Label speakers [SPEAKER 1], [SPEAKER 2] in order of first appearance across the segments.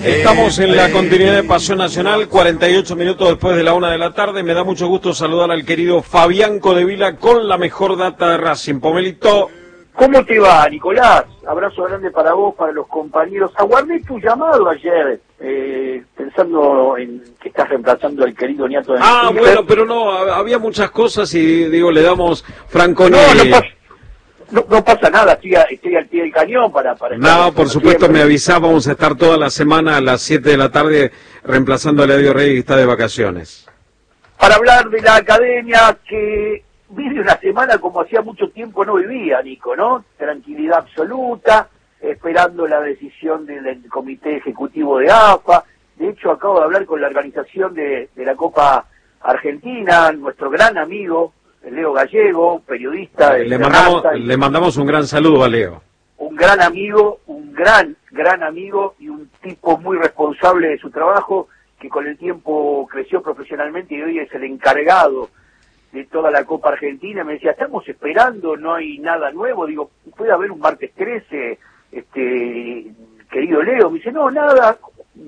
[SPEAKER 1] Estamos en la continuidad de Pasión Nacional, 48 minutos después de la 1 de la tarde. Me da mucho gusto saludar al querido Fabián Codevila con la mejor data de Racing. Pomelito.
[SPEAKER 2] ¿Cómo te va, Nicolás? Abrazo grande para vos, para los compañeros. Aguardé tu llamado ayer, pensando en que estás reemplazando al querido Niato de Noticias.
[SPEAKER 1] Bueno, pero no, había muchas cosas y digo, le damos franco.
[SPEAKER 2] No pasa nada, estoy al pie del cañón para
[SPEAKER 1] No, por supuesto, siempre. Me avisaba, vamos a estar toda la semana a las 7 de la tarde reemplazando a Eladio Rey, que está de vacaciones.
[SPEAKER 2] Para hablar de la academia que vive una semana como hacía mucho tiempo no vivía, Nico, ¿no? Tranquilidad absoluta, esperando la decisión del comité ejecutivo de AFA. De hecho, acabo de hablar con la organización de la Copa Argentina, nuestro gran amigo Leo Gallego, periodista de
[SPEAKER 1] le mandamos un gran saludo a Leo.
[SPEAKER 2] Un gran amigo, un gran amigo y un tipo muy responsable de su trabajo, que con el tiempo creció profesionalmente y hoy es el encargado de toda la Copa Argentina. Me decía, estamos esperando, no hay nada nuevo. Digo, ¿puede haber un martes 13, querido Leo? Me dice, no, nada,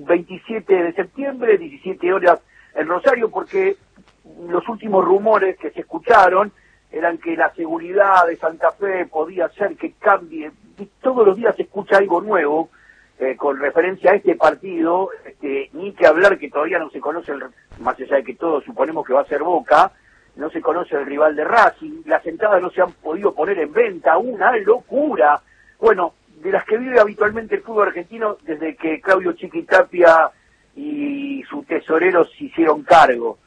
[SPEAKER 2] 27 de septiembre, 17 horas en Rosario, porque los últimos rumores que se escucharon eran que la seguridad de Santa Fe podía ser que cambie. Y todos los días se escucha algo nuevo con referencia a este partido, ni que hablar que todavía no se conoce, más allá de que todos suponemos que va a ser Boca, no se conoce el rival de Racing, las entradas no se han podido poner en venta, una locura. Bueno, de las que vive habitualmente el fútbol argentino desde que Claudio Chiquitapia y su tesorero se hicieron cargo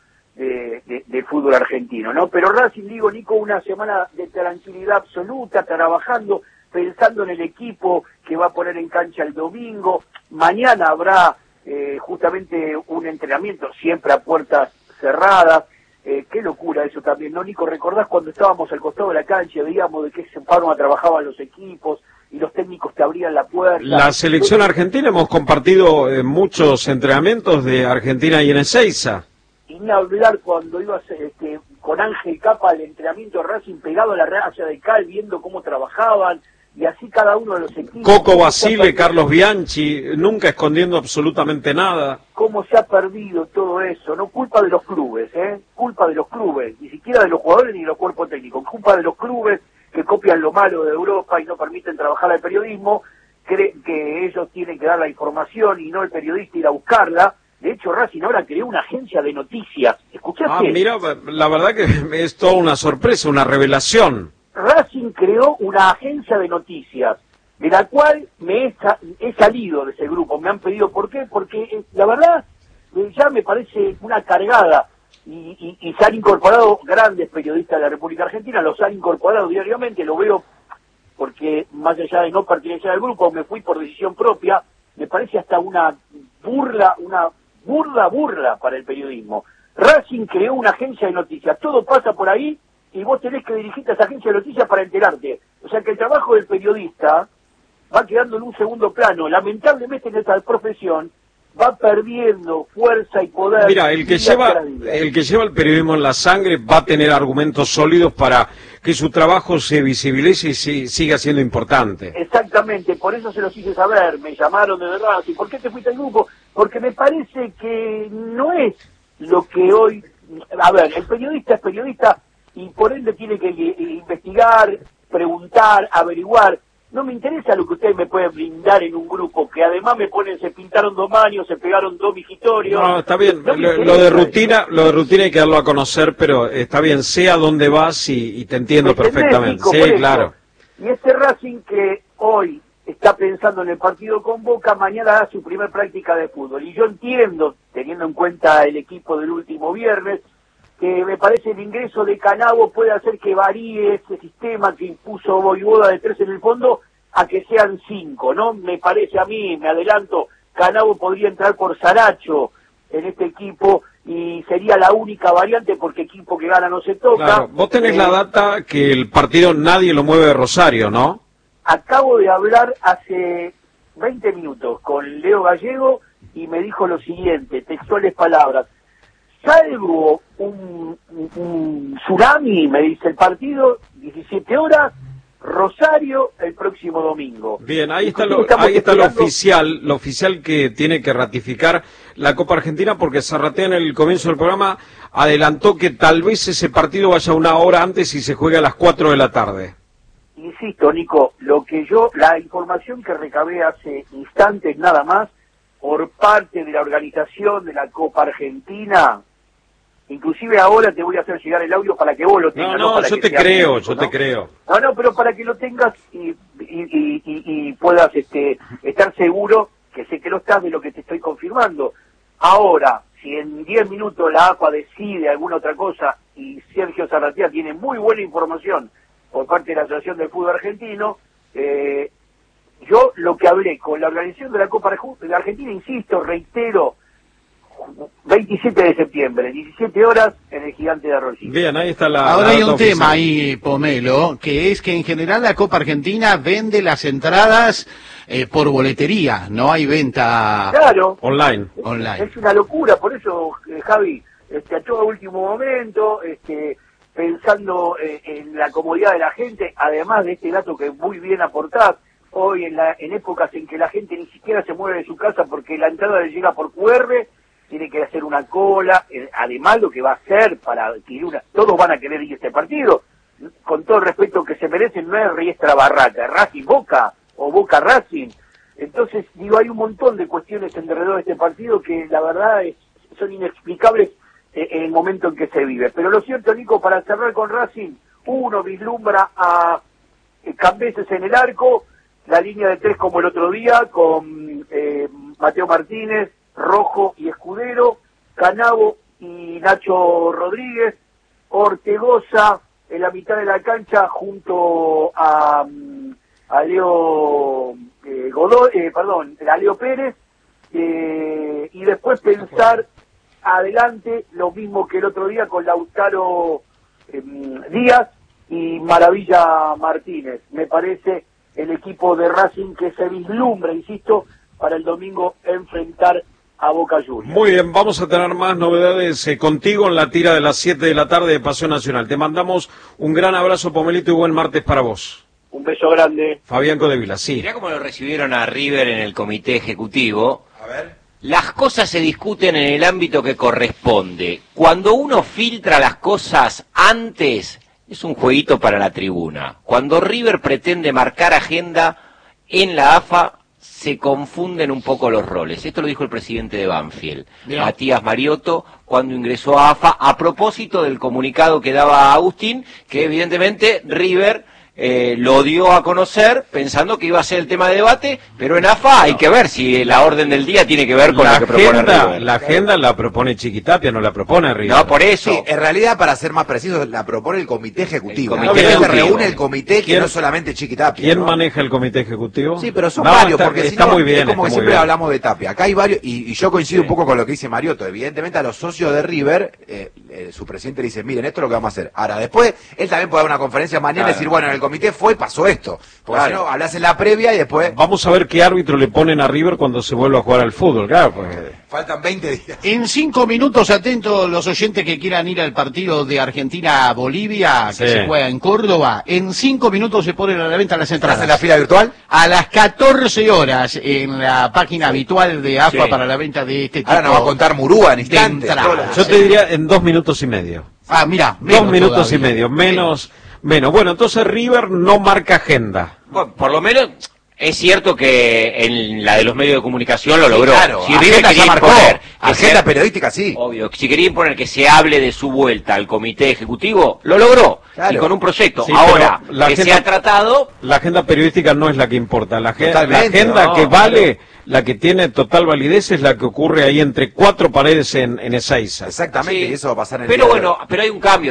[SPEAKER 2] de fútbol argentino, ¿no? Pero Racing, digo, Nico, una semana de tranquilidad absoluta, trabajando, pensando en el equipo que va a poner en cancha el domingo. Mañana habrá justamente un entrenamiento, siempre a puertas cerradas. Qué locura eso también, ¿no, Nico? ¿Recordás cuando estábamos al costado de la cancha, veíamos de qué forma trabajaban los equipos y los técnicos te abrían la puerta?
[SPEAKER 1] La selección argentina, hemos compartido muchos entrenamientos de Argentina y en Ezeiza.
[SPEAKER 2] Y ni hablar cuando ibas con Ángel Capa al entrenamiento de Racing pegado a la raya de cal, viendo cómo trabajaban, y así cada uno de los equipos.
[SPEAKER 1] Coco Basile, Carlos Bianchi, nunca escondiendo absolutamente nada.
[SPEAKER 2] Cómo se ha perdido todo eso, no culpa de los clubes, culpa de los clubes, ni siquiera de los jugadores ni de los cuerpos técnicos, culpa de los clubes que copian lo malo de Europa y no permiten trabajar al periodismo, creen que ellos tienen que dar la información y no el periodista ir a buscarla. De hecho, Racing ahora creó una agencia de noticias. ¿Escuchaste?
[SPEAKER 1] Mira, la verdad que es toda una sorpresa, una revelación.
[SPEAKER 2] Racing creó una agencia de noticias, de la cual he salido de ese grupo. Me han pedido por qué, porque la verdad ya me parece una cargada. Y se han incorporado grandes periodistas de la República Argentina, los han incorporado diariamente, lo veo porque más allá de no pertenecer al grupo, me fui por decisión propia. Me parece hasta una burla para el periodismo. Racing creó una agencia de noticias, todo pasa por ahí y vos tenés que dirigirte a esa agencia de noticias para enterarte. O sea que el trabajo del periodista va quedando en un segundo plano. Lamentablemente en esta profesión va perdiendo fuerza y poder.
[SPEAKER 1] Mira, el que lleva el periodismo en la sangre va a tener argumentos sólidos para que su trabajo se visibilice y siga siendo importante.
[SPEAKER 2] Exactamente, por eso se los hice saber, me llamaron de verdad, ¿y por qué te fuiste al grupo? Porque me parece que no es lo que hoy... A ver, el periodista es periodista y por ende tiene que investigar, preguntar, averiguar. No me interesa lo que ustedes me pueden brindar en un grupo, que además me ponen, se pintaron 2 baños, se pegaron 2 vigitorios.
[SPEAKER 1] No, está bien, lo de rutina hay que darlo a conocer, pero está bien, sé a dónde vas y te entiendo perfectamente.
[SPEAKER 2] Nico,
[SPEAKER 1] sí, claro.
[SPEAKER 2] Y este Racing que hoy está pensando en el partido con Boca, mañana da su primer práctica de fútbol. Y yo entiendo, teniendo en cuenta el equipo del último viernes, que me parece el ingreso de Canavo puede hacer que varíe ese sistema que impuso Voivoda de 3 en el fondo a que sean 5, ¿no? Me parece a mí, me adelanto, Canavo podría entrar por Saracho en este equipo y sería la única variante porque equipo que gana no se toca.
[SPEAKER 1] Claro, vos tenés la data que el partido nadie lo mueve de Rosario, ¿no?
[SPEAKER 2] Acabo de hablar hace 20 minutos con Leo Gallego y me dijo lo siguiente, textuales palabras: salvo un tsunami, me dice el partido, 17 horas, Rosario el próximo domingo.
[SPEAKER 1] Bien, ahí está lo oficial que tiene que ratificar la Copa Argentina, porque Zarratea en el comienzo del programa adelantó que tal vez ese partido vaya una hora antes y se juegue a las 4 de la tarde.
[SPEAKER 2] Insisto, Nico, la información que recabé hace instantes nada más, por parte de la organización de la Copa Argentina, inclusive ahora te voy a hacer llegar el audio para que vos lo tengas.
[SPEAKER 1] Yo te creo.
[SPEAKER 2] No, pero para que lo tengas y puedas estar seguro, que sé que lo estás, de lo que te estoy confirmando. Ahora, si en 10 minutos la AFA decide alguna otra cosa y Sergio Zarratea tiene muy buena información por parte de la Asociación del Fútbol Argentino, yo lo que hablé con la organización de la Copa de Argentina, insisto, reitero, 27 de septiembre, 17 horas en el Gigante de Arroyito.
[SPEAKER 1] Bien, ahí está
[SPEAKER 3] Ahora hay un tema ahí, Pomelo, que es que en general la Copa Argentina vende las entradas por boletería, no hay venta
[SPEAKER 1] online.
[SPEAKER 2] Es una locura, por eso, Javi, a todo último momento, pensando en la comodidad de la gente, además de este dato que muy bien aportás, hoy en épocas en que la gente ni siquiera se mueve de su casa porque la entrada le llega por QR, tiene que hacer una cola, además lo que va a hacer para adquirir todos van a querer ir a este partido, con todo el respeto que se merecen, no es Riestra Barraca, es Racing Boca o Boca Racing. Entonces, hay un montón de cuestiones alrededor de este partido que la verdad son inexplicables en el momento en que se vive. Pero lo cierto, Nico, para cerrar con Racing, uno vislumbra a Cambeses en el arco, la línea de 3 como el otro día, con Mateo Martínez, Rojo y Escudero, Canavo y Nacho Rodríguez, Ortegoza en la mitad de la cancha junto a Leo a Leo Pérez, y después pensar adelante lo mismo que el otro día con Lautaro Díaz y Maravilla Martínez. Me parece el equipo de Racing que se vislumbra, insisto, para el domingo enfrentar a Boca Juniors.
[SPEAKER 1] Muy bien, vamos a tener más novedades contigo en la tira de las 7 de la tarde de Pasión Nacional. Te mandamos un gran abrazo, Pomelito, y buen martes para vos.
[SPEAKER 2] Un beso grande.
[SPEAKER 1] Fabián Codevila, sí.
[SPEAKER 4] Mirá cómo lo recibieron a River en el comité ejecutivo.
[SPEAKER 5] A ver.
[SPEAKER 4] Las cosas se discuten en el ámbito que corresponde. Cuando uno filtra las cosas antes, es un jueguito para la tribuna. Cuando River pretende marcar agenda en la AFA, se confunden un poco los roles. Esto lo dijo el presidente de Banfield, Matías Mariotto, cuando ingresó a AFA, a propósito del comunicado que daba Agustín, que evidentemente River lo dio a conocer pensando que iba a ser el tema de debate, pero en AFA hay que ver si la orden del día tiene que ver con lo que propone River.
[SPEAKER 1] La agenda la propone Chiquitapia, no la propone River.
[SPEAKER 4] No, por eso.
[SPEAKER 5] Sí, en realidad, para ser más precisos, la propone el comité ejecutivo.
[SPEAKER 4] El comité ejecutivo.
[SPEAKER 5] Reúne el comité, que no es solamente Chiquitapia.
[SPEAKER 1] ¿Quién maneja el comité ejecutivo?
[SPEAKER 5] Sí, pero son varios, porque
[SPEAKER 1] está muy bien,
[SPEAKER 5] es como que siempre hablamos de Tapia. Acá hay varios, y yo coincido un poco con lo que dice Mariotto. Evidentemente, a los socios de River, su presidente le dice, miren, esto es lo que vamos a hacer. Ahora, después, él también puede dar una conferencia mañana y decir, bueno, en el comité pasó esto. Porque si no, hablas en la previa y después...
[SPEAKER 1] Vamos a ver qué árbitro le ponen a River cuando se vuelva a jugar al fútbol, claro, pues...
[SPEAKER 5] Faltan 20 días.
[SPEAKER 3] En 5 minutos, atentos los oyentes que quieran ir al partido de Argentina-Bolivia, que se juega en Córdoba. En 5 minutos se ponen a la venta las entradas.
[SPEAKER 5] ¿En la fila virtual?
[SPEAKER 3] A las 14 horas en la página habitual de AFA para la venta de este tipo.
[SPEAKER 5] Ahora nos va a contar Murúa en instantes.
[SPEAKER 1] Yo te diría en 2 minutos y medio.
[SPEAKER 3] Ah, mira,
[SPEAKER 1] 2 minutos y medio, menos. Bueno, entonces River no marca agenda.
[SPEAKER 4] Bueno, por lo menos es cierto que en la de los medios de comunicación lo logró.
[SPEAKER 5] Claro,
[SPEAKER 4] si River quería imponer,
[SPEAKER 5] agenda periodística sí.
[SPEAKER 4] Obvio, si quería imponer que se hable de su vuelta al comité ejecutivo, lo logró. Claro. Y con un proyecto. Sí, ahora, que se ha tratado...
[SPEAKER 1] La agenda periodística no es la que importa. La agenda que vale... La que tiene total validez es la que ocurre ahí entre 4 paredes en Ezeiza.
[SPEAKER 5] Exactamente, y eso va a pasar en el
[SPEAKER 4] Pero bueno, pero hay un cambio.